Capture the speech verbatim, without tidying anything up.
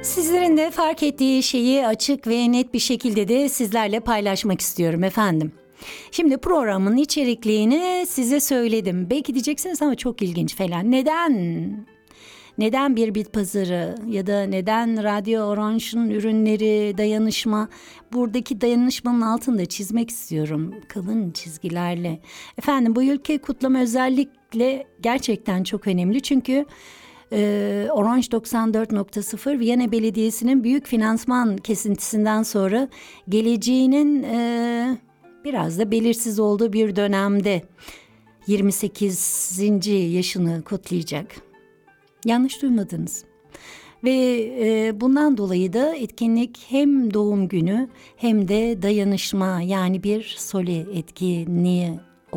Sizlerin de fark ettiği şeyi açık ve net bir şekilde de sizlerle paylaşmak istiyorum efendim. Şimdi programın içerikliğini size söyledim. Belki diyeceksiniz ama çok ilginç falan. Neden? Neden bir bit pazarı ya da neden Radyo Orange'ın ürünleri, dayanışma? Buradaki dayanışmanın altında çizmek istiyorum kalın çizgilerle. Efendim bu ülke kutlama özellikle gerçekten çok önemli. Çünkü e, Orange doksan dört nokta sıfır Viyana Belediyesi'nin büyük finansman kesintisinden sonra geleceğinin e, biraz da belirsiz olduğu bir dönemde yirmi sekizinci yaşını kutlayacak. Yanlış duymadınız. Ve e, bundan dolayı da etkinlik hem doğum günü hem de dayanışma yani bir soli etkinliği